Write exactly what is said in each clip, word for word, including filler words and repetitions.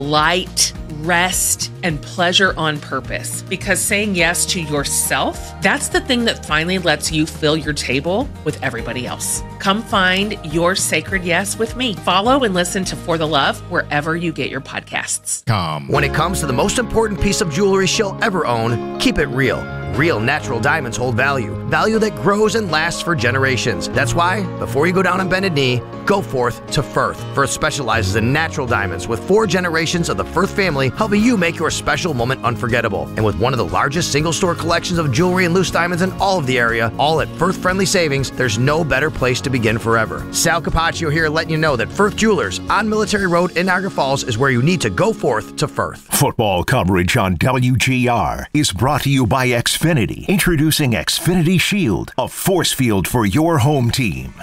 light, rest, and pleasure on purpose. Because saying yes to yourself, that's the thing that finally lets you fill your table with everybody else. Come find your sacred yes with me. Follow and listen to For the Love wherever you get your podcasts. Come. When it comes to the most important piece of jewelry she'll ever own, keep it real. Real natural diamonds hold value. Value that grows and lasts for generations. That's why, before you go down on bended knee, go forth to Firth. Firth specializes in natural diamonds with four generations of the Firth family helping you make your special moment unforgettable. And with one of the largest single-store collections of jewelry and loose diamonds in all of the area, all at Firth-friendly savings, there's no better place to begin forever. Sal Capaccio here letting you know that Firth Jewelers on Military Road in Niagara Falls is where you need to go forth to Firth. Football coverage on W G R is brought to you by Xfinity. Introducing Xfinity Shield, a force field for your home team.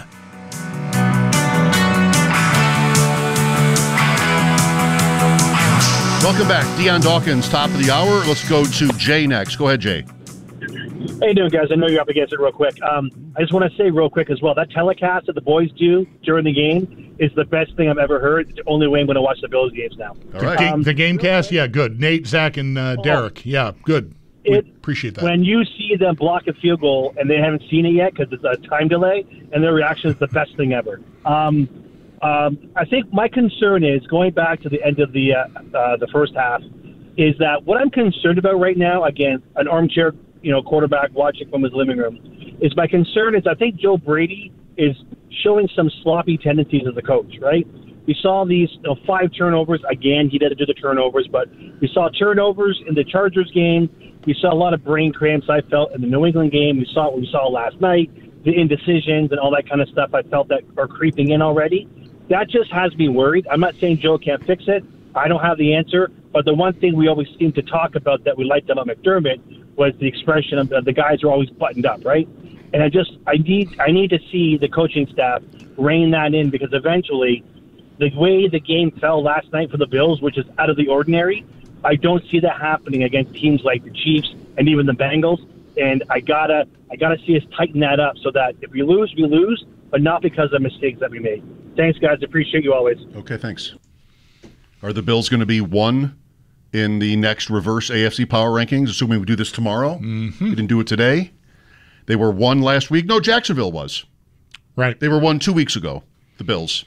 Welcome back. Dion Dawkins, top of the hour. Let's go to Jay next. Go ahead, Jay. How you doing, guys? I know you're up against it real quick. Um, I just want to say real quick as well, that telecast that the boys do during the game is the best thing I've ever heard. It's the only way I'm going to watch the Bills games now. All right. The, Um, the Gamecast, yeah, good. Nate, Zach, and uh, Derek, yeah, good. We It- appreciate that. When you see them block a field goal and they haven't seen it yet because it's a time delay, and their reaction is the best thing ever. Um, um, I think my concern is, going back to the end of the uh, uh, the first half, is that what I'm concerned about right now, again, an armchair you know, quarterback watching from his living room, is my concern is I think Joe Brady is showing some sloppy tendencies as a coach, right? We saw these you know, five turnovers. Again, he didn't do the turnovers, but we saw turnovers in the Chargers game. We saw a lot of brain cramps, I felt, in the New England game. We saw what we saw last night, the indecisions and all that kind of stuff I felt that are creeping in already. That just has me worried. I'm not saying Joe can't fix it. I don't have the answer. But the one thing we always seem to talk about that we liked about McDermott was the expression of the guys are always buttoned up, right? And I just I need I need to see the coaching staff rein that in, because eventually the way the game fell last night for the Bills, which is out of the ordinary, I don't see that happening against teams like the Chiefs and even the Bengals. And I gotta I gotta see us tighten that up so that if we lose, we lose, but not because of mistakes that we made. Thanks, guys. Appreciate you always. Okay, thanks. Are the Bills going to be one in the next reverse A F C power rankings, assuming we do this tomorrow? Mm-hmm. We didn't do it today. They were one last week. No, Jacksonville was. Right. They were one two weeks ago, the Bills.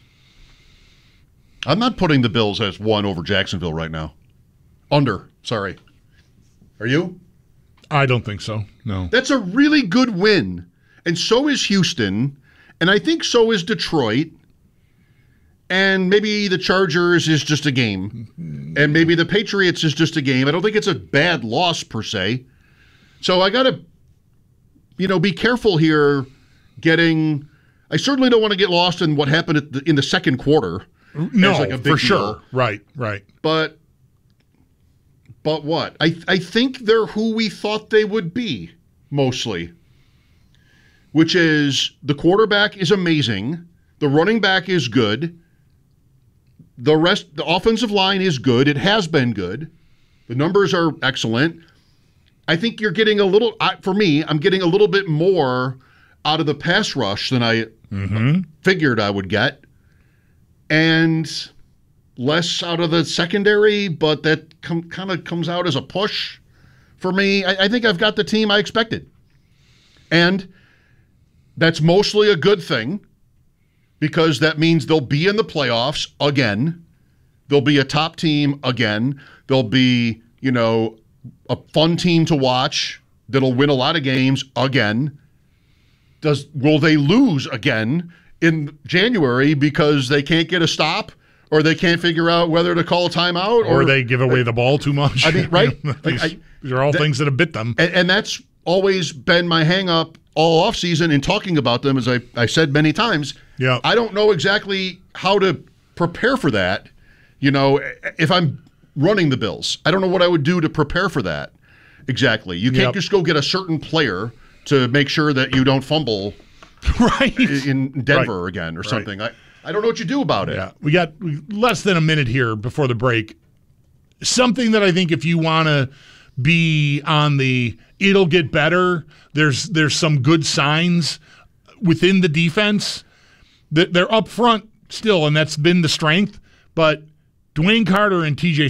I'm not putting the Bills as one over Jacksonville right now. Under, sorry. Are you? I don't think so, no. That's a really good win. And so is Houston. And I think so is Detroit. And maybe the Chargers is just a game. And maybe the Patriots is just a game. I don't think it's a bad loss per se. So I got to, you know, be careful here getting – I certainly don't want to get lost in what happened at the, in the second quarter. No, like a big for sure. deal. Right, right. But but what? I I think they're who we thought they would be, mostly. Which is the quarterback is amazing. The running back is good. The rest, the offensive line is good. It has been good. The numbers are excellent. I think you're getting a little, for me, I'm getting a little bit more out of the pass rush than I Mm-hmm. figured I would get. And less out of the secondary, but that com- kind of comes out as a push for me. I-, I think I've got the team I expected. And that's mostly a good thing, because that means they'll be in the playoffs again. They'll be a top team again. They'll be, you know, a fun team to watch that'll win a lot of games again. Does will they lose again in January because they can't get a stop, or they can't figure out whether to call a timeout, Or, or they give away the ball too much? I mean, right? these, I- these are all that- things that have bit them. And, and that's always been my hang-up all offseason in talking about them, as I, I said many times. Yeah. I don't know exactly how to prepare for that. You know, if I'm running the Bills, I don't know what I would do to prepare for that exactly. You can't Yep. just go get a certain player to make sure that you don't fumble Right. in Denver Right. again or Right. something. I, I don't know what you do about it. Yeah, we got less than a minute here before the break. Something that I think if you want to be on the it'll get better, there's there's some good signs within the defense. That they're up front still, and that's been the strength. But Dwayne Carter and T J